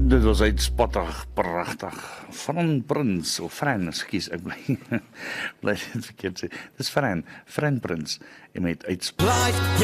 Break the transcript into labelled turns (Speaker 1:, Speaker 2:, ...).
Speaker 1: Dit was uitspattig, pragtig. Fran Prins, of Fran, ekskuus, ek bly dit verkeerd sê. Dis Fran Prins, en met uitspattig.